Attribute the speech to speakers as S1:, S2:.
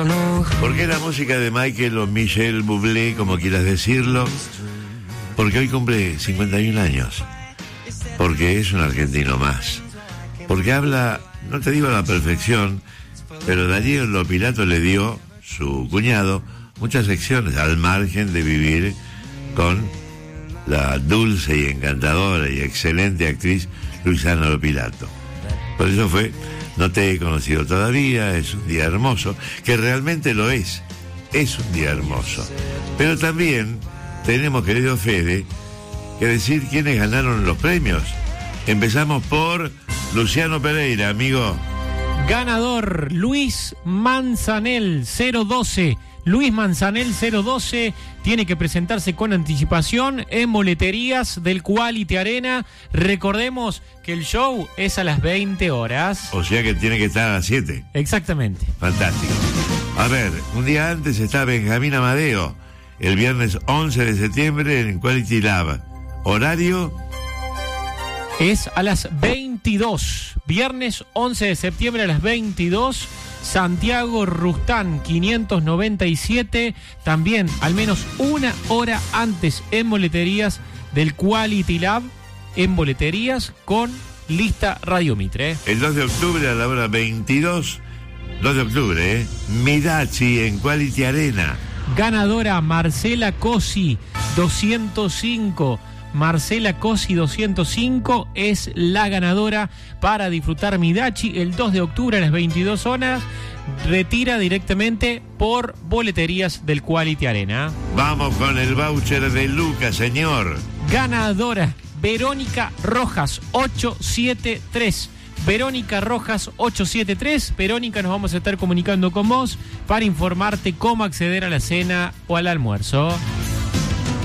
S1: ¿Por qué la música de Michael o Michel Bublé, como quieras decirlo? Porque hoy cumple 51 años. Porque es un argentino más. Porque habla, no te digo a la perfección, pero Darío Lopilato le dio, su cuñado, muchas secciones al margen de vivir con la dulce y encantadora y excelente actriz Luisana Lopilato. Por eso fue No te he conocido todavía, es un día hermoso, que realmente lo es un día hermoso. Pero también tenemos, querido Fede, que decir quiénes ganaron los premios. Empezamos por Luciano Pereira, amigo.
S2: Ganador, Luis Manzanel, 012. Luis Manzanel 012 tiene que presentarse con anticipación en boleterías del Quality Arena. Recordemos que el show es a las 20 horas.
S1: O sea que tiene que estar a las 7.
S2: Exactamente.
S1: Fantástico. A ver, un día antes está Benjamín Amadeo, el viernes 11 de septiembre en Quality Lab. Horario
S2: es a las 22. Viernes 11 de septiembre a las 22. Santiago Rustán 597, también al menos una hora antes en boleterías del Quality Lab, en boleterías con lista Radio Mitre.
S1: El 2 de octubre a la hora 22, 2 de octubre, Midachi en Quality Arena.
S2: Ganadora Marcela Cosi 205. Marcela Cosi 205 es la ganadora para disfrutar Midachi el 2 de octubre a las 22 horas. Retira directamente por boleterías del Quality Arena.
S1: Vamos con el voucher de Lucas, señor.
S2: Ganadora Verónica Rojas 873. Verónica Rojas 873. Verónica, nos vamos a estar comunicando con vos para informarte cómo acceder a la cena o al almuerzo.